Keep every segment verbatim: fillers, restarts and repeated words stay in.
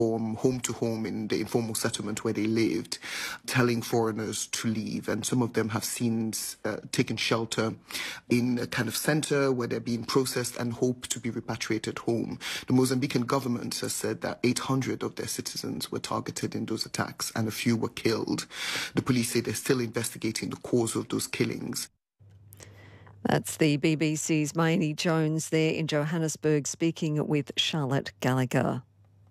from home to home in the informal settlement where they lived, telling foreigners to leave. And some of them have since uh, taken shelter in a kind of center where they're being processed and hope to be repatriated home. The Mozambican government has said that eight hundred of their citizens were targeted in those attacks and a few were killed. The police say they're still investigating the cause of those killings. That's the B B C's Maini Jones there in Johannesburg speaking with Charlotte Gallagher.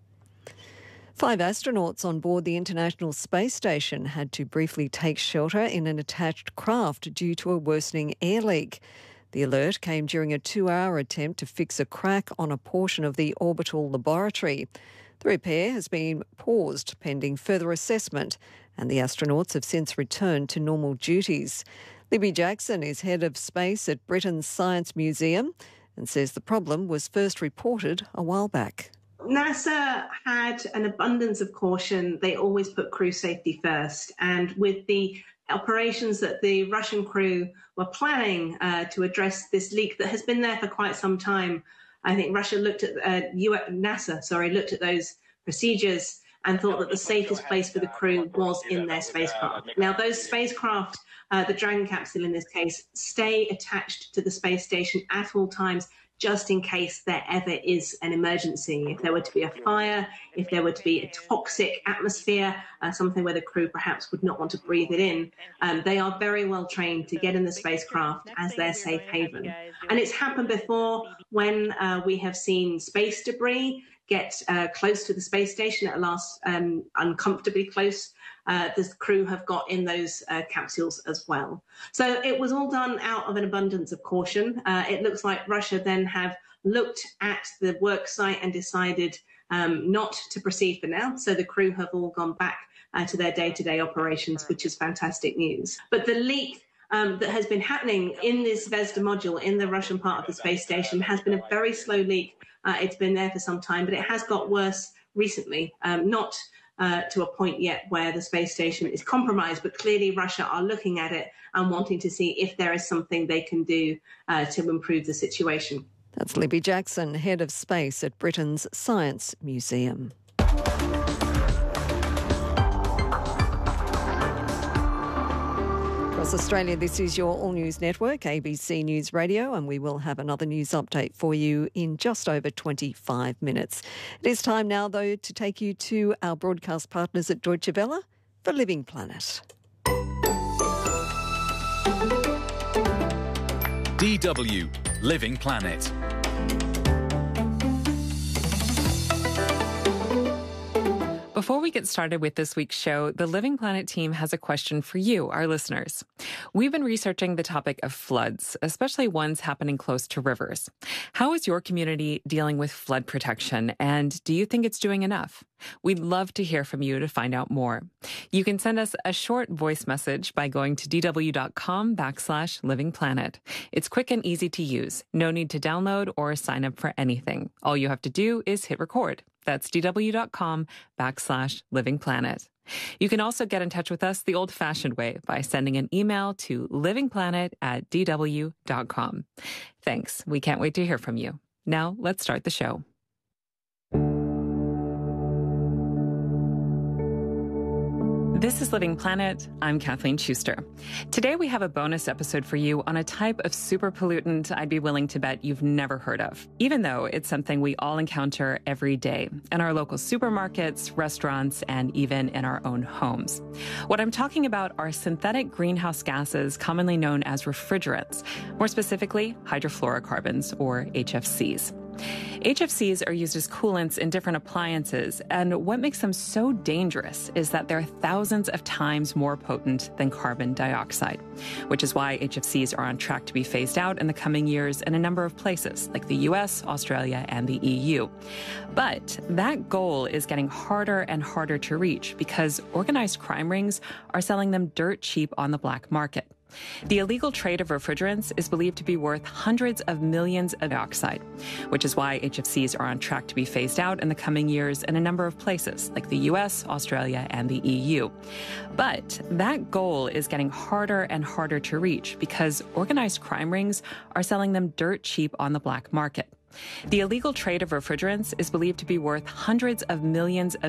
Five astronauts on board the International Space Station had to briefly take shelter in an attached craft due to a worsening air leak. The alert came during a two-hour attempt to fix a crack on a portion of the orbital laboratory. The repair has been paused pending further assessment, and the astronauts have since returned to normal duties. Libby Jackson is head of space at Britain's Science Museum and says the problem was first reported a while back. NASA had an abundance of caution. They always put crew safety first. And with the operations that the Russian crew were planning uh, to address this leak that has been there for quite some time, I think Russia looked at, uh, U S, NASA, sorry, looked at those procedures and thought that the safest place for the crew was in their spacecraft. Now, those spacecraft, uh, the Dragon capsule in this case, stay attached to the space station at all times, just in case there ever is an emergency. If there were to be a fire, if there were to be a toxic atmosphere, uh, something where the crew perhaps would not want to breathe it in, um, they are very well trained to get in the spacecraft as their safe haven. And it's happened before when uh, we have seen space debris get uh, close to the space station, at last um, uncomfortably close. Uh, the crew have got in those uh, capsules as well. So it was all done out of an abundance of caution. Uh, it looks like Russia then have looked at the work site and decided um, not to proceed for now. So the crew have all gone back uh, to their day-to-day operations, which is fantastic news. But the leak um, that has been happening in this Zvezda module in the Russian part of the space station has been a very slow leak. Uh, it's been there for some time, but it has got worse recently, um, not Uh, to a point yet where the space station is compromised, but clearly Russia are looking at it and wanting to see if there is something they can do uh, to improve the situation. That's Libby Jackson, head of space at Britain's Science Museum. Across Australia, this is your All News Network, A B C News Radio, and we will have another news update for you in just over twenty-five minutes. It is time now, though, to take you to our broadcast partners at Deutsche Welle for Living Planet. D W Living Planet. Before we get started with this week's show, the Living Planet team has a question for you, our listeners. We've been researching the topic of floods, especially ones happening close to rivers. How is your community dealing with flood protection, and do you think it's doing enough? We'd love to hear from you to find out more. You can send us a short voice message by going to dw.com backslash Living Planet. It's quick and easy to use. No need to download or sign up for anything. All you have to do is hit record. That's dw.com backslash Living Planet. You can also get in touch with us the old-fashioned way by sending an email to livingplanet at dw.com. Thanks. We can't wait to hear from you. Now, let's start the show. This is Living Planet. I'm Kathleen Schuster. Today we have a bonus episode for you on a type of super pollutant I'd be willing to bet you've never heard of, even though it's something we all encounter every day in our local supermarkets, restaurants, and even in our own homes. What I'm talking about are synthetic greenhouse gases commonly known as refrigerants, more specifically hydrofluorocarbons, or H F Cs. H F Cs are used as coolants in different appliances, and what makes them so dangerous is that they're thousands of times more potent than carbon dioxide, which is why H F Cs are on track to be phased out in the coming years in a number of places, like the U S, Australia, and the E U. But that goal is getting harder and harder to reach because organized crime rings are selling them dirt cheap on the black market. The illegal trade of refrigerants is believed to be worth hundreds of millions of dioxide, which is why H F Cs are on track to be phased out in the coming years in a number of places, like the U S, Australia, and the E U. But that goal is getting harder and harder to reach because organized crime rings are selling them dirt cheap on the black market, The illegal trade of refrigerants is believed to be worth hundreds of millions of